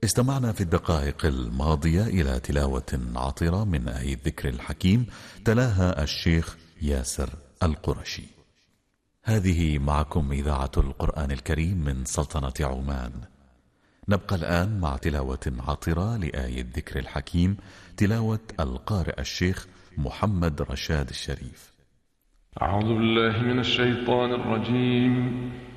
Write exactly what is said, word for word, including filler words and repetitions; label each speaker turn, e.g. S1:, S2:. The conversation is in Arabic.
S1: استمعنا في الدقائق الماضية إلى تلاوة عطرة من آية الذكر الحكيم تلاها الشيخ ياسر القرشي. هذه معكم إذاعة القرآن الكريم من سلطنة عمان. نبقى الآن مع تلاوة عطرة لآية الذكر الحكيم، تلاوة القارئ الشيخ محمد رشاد الشريف.
S2: أعوذ بالله من الشيطان الرجيم.